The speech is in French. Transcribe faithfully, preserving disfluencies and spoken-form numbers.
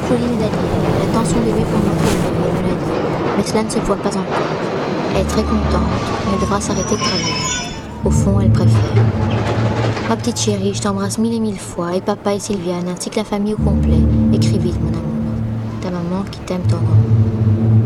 Claudine et Daniel. Elle attend son bébé pour montrer le bébé, elle me l'a dit. Mais cela ne se voit pas encore. Elle est très contente, mais elle devra s'arrêter de travailler. Au fond, elle préfère. Ma petite chérie, je t'embrasse mille et mille fois, et papa et Sylviane, ainsi que la famille au complet. Écris vite, mon amour. Ta maman qui t'aime tendrement.